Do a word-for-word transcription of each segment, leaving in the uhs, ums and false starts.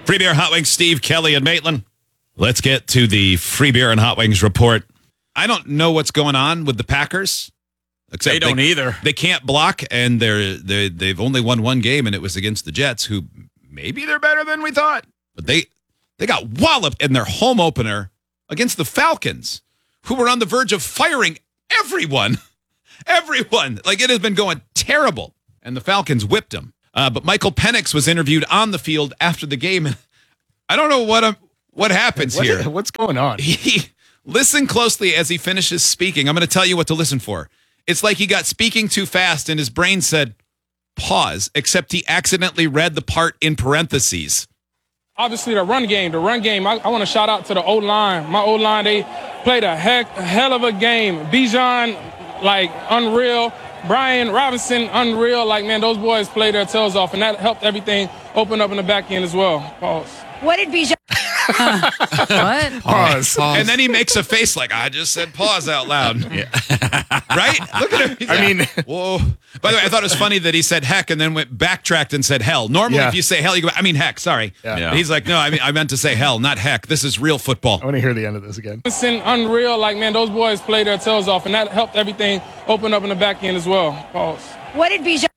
Free Beer and Hot Wings, Steve, Kelly, and Maitland. Let's get to the Free Beer and Hot Wings report. I don't know what's going on with the Packers. Except they don't they, either. They can't block, and they're, they they've only won one game, and it was against the Jets, who maybe they're better than we thought. But they they got walloped in their home opener against the Falcons, who were on the verge of firing everyone. Everyone. Like, it has been going terrible, and the Falcons whipped them. Uh, but Michael Penix was interviewed on the field after the game, and I don't know what um, what happens what, here. What's going on? He, listen closely as he finishes speaking. I'm going to tell you what to listen for. It's like he got speaking too fast, and his brain said, pause, except he accidentally read the part in parentheses. Obviously, the run game, the run game, I, I want to shout out to the O-line. My O-line, they played a heck, a hell of a game. Bijan, like, unreal. Brian Robinson, unreal. Like, man, those boys played their tails off, and that helped everything open up in the back end as well. Pause. What did Bijan... What? Pause. Pause. And then he makes a face like, I just said pause out loud. Yeah. Right? Look at him. He's I like, mean... whoa. By the way, I thought it was funny that he said heck and then went backtracked and said hell. Normally, Yeah. if you say hell, you go, I mean heck, sorry. Yeah. Yeah. He's like, no, I mean, I meant to say hell, not heck. This is real football. I want to hear the end of this again. Robinson, unreal. Like, man, those boys played their tails off, and that helped everything open up in the back end as well. Pause. What did Bijan...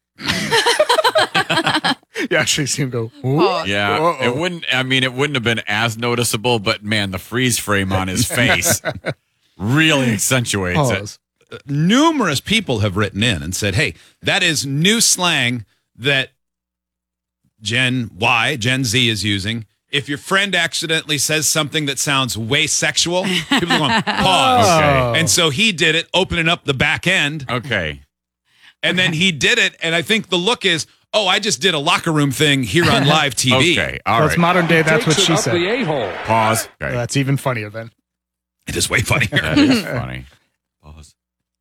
You actually see him go, ooh. Pause. Yeah, Uh-oh. it wouldn't. I mean, it wouldn't have been as noticeable, but man, the freeze frame on his face really accentuates Pause. it. Numerous people have written in and said, hey, that is new slang that Gen Y, Gen Z is using. If your friend accidentally says something that sounds way sexual, people are going, pause. Okay. And so he did it, opening up the back end. Okay, And then he did it, and I think the look is, oh, I just did a locker room thing here on live T V. okay, all That's right. modern day. That's what she said. Pause. Okay. That's even funnier then. It is way funnier. That is funny. Pause.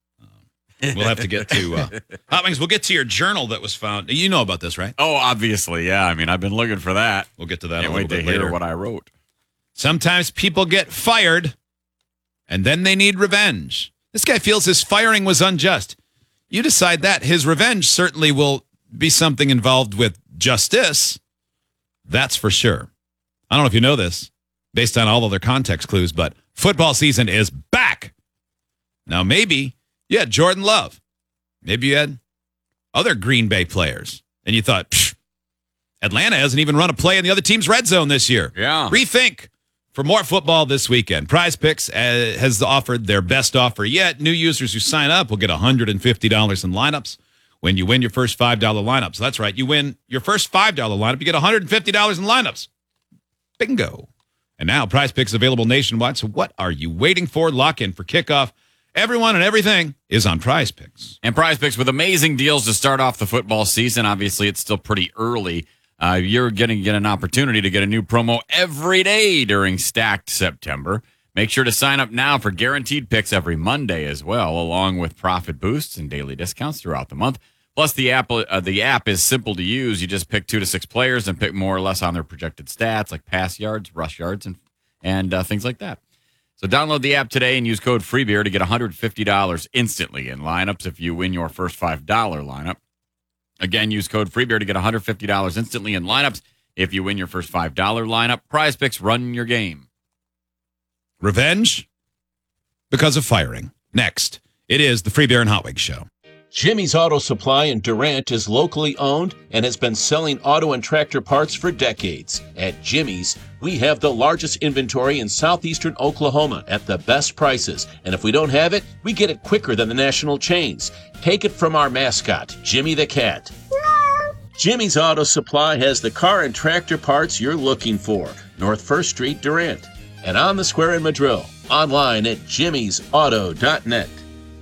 We'll have to get to uh, Hot Wings. We'll get to your journal that was found. You know about this, right? Oh, obviously, yeah. I mean, I've been looking for that. We'll get to that Can't a wait little to bit hear later. what I wrote. Sometimes people get fired, and then they need revenge. This guy feels his firing was unjust. You decide that. His revenge certainly will be something involved with justice. That's for sure. I don't know if you know this, based on all other context clues, but football season is back. Now, maybe you had Jordan Love. Maybe you had other Green Bay players, and you thought, Psh, Atlanta hasn't even run a play in the other team's red zone this year. Yeah. Rethink. For more football this weekend, Prize Picks uh, has offered their best offer yet. New users who sign up will get one hundred fifty dollars in lineups when you win your first five dollar lineup. So that's right. You win your first five dollar lineup, you get one hundred fifty dollars in lineups. Bingo. And now Prize Picks available nationwide. So what are you waiting for? Lock in for kickoff. Everyone and everything is on Prize Picks. And Prize Picks with amazing deals to start off the football season. Obviously, it's still pretty early. Uh, you're going to get an opportunity to get a new promo every day during Stacked September. Make sure to sign up now for guaranteed picks every Monday as well, along with profit boosts and daily discounts throughout the month. Plus, the app uh, the app is simple to use. You just pick two to six players and pick more or less on their projected stats, like pass yards, rush yards, and and uh, things like that. So download the app today and use code FREEBEER to get one hundred fifty dollars instantly in lineups if you win your first five dollar lineup. Again, use code FREEBEER to get one hundred fifty dollars instantly in lineups if you win your first five dollar lineup. Prize Picks, run your game. Revenge because of firing. Next, it is the Free Beer and Hot Wings Show. Jimmy's Auto Supply in Durant is locally owned and has been selling auto and tractor parts for decades. At Jimmy's, we have the largest inventory in southeastern Oklahoma at the best prices. And if we don't have it, we get it quicker than the national chains. Take it from our mascot, Jimmy the Cat. Jimmy's Auto Supply has the car and tractor parts you're looking for. North First Street, Durant. And on the square in Madrill. Online at jimmys auto dot net.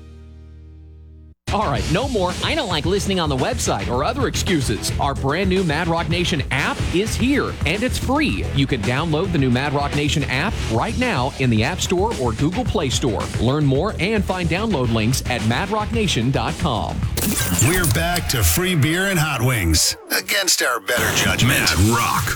All right, no more I don't like listening on the website or other excuses. Our brand new Mad Rock Nation app is here, and it's free. You can download the new Mad Rock Nation app right now in the App Store or Google Play Store. Learn more and find download links at mad rock nation dot com. We're back to Free Beer and Hot Wings. Against our better judgment. Mad Rock